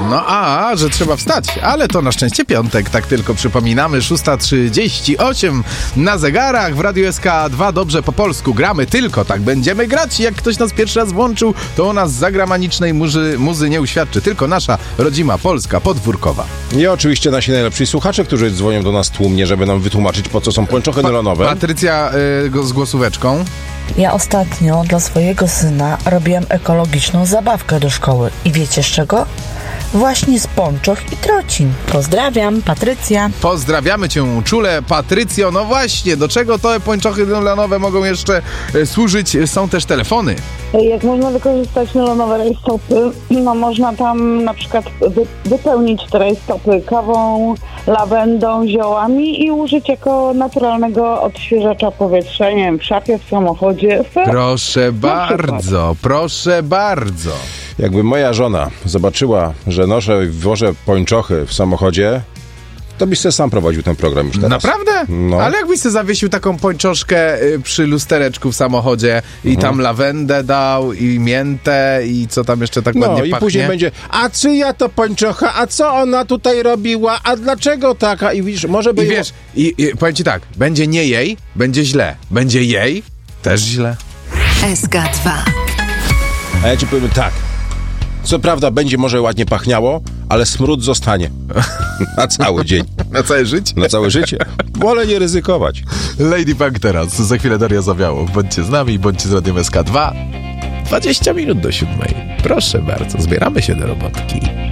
No że trzeba wstać, ale to na szczęście piątek, tak tylko przypominamy, 6:38 na zegarach w Radiu SK2, dobrze po polsku, gramy tylko, tak będziemy grać, jak ktoś nas pierwszy raz włączył, to u nas zagranicznej muzy nie uświadczy, tylko nasza rodzima Polska, podwórkowa. I oczywiście nasi najlepsi słuchacze, którzy dzwonią do nas tłumnie, żeby nam wytłumaczyć, po co są pończochy nylonowe. Patrycja z głosóweczką. Ja ostatnio dla swojego syna robiłam ekologiczną zabawkę do szkoły. I wiecie z czego? Właśnie z pończoch i trocin. Pozdrawiam, Patrycja. Pozdrawiamy cię czule, Patrycjo. No właśnie, do czego te pończochy nylonowe mogą jeszcze służyć? Są też telefony. Jak można wykorzystać nylonowe rajstopy? No można tam na przykład wypełnić te rajstopy kawą, lawendą, ziołami i użyć jako naturalnego odświeżacza powietrza, nie wiem, w szafie, w samochodzie. Proszę bardzo, proszę bardzo. Jakby moja żona zobaczyła, że wożę pończochy w samochodzie, to byś sobie sam prowadził ten program już teraz. Naprawdę? No. Ale jakbyś sobie zawiesił taką pończoszkę przy lustereczku w samochodzie i tam lawendę dał i miętę i co tam jeszcze tak ładnie pachnie. No i później będzie, a czyja to pończocha, a co ona tutaj robiła, a dlaczego taka? I widzisz, może by... I wiesz, i powiem ci tak, będzie nie jej, będzie źle. Będzie jej, też źle. SK2. A ja ci powiem tak. Co prawda będzie może ładnie pachniało, ale smród zostanie. Na cały dzień. Na całe życie? Na całe życie. Wolę nie ryzykować. Lady Punk teraz. Za chwilę Daria Zawiało. Bądźcie z nami, bądźcie z Radiem SK2. 20 minut do 7. Proszę bardzo, zbieramy się do robotki.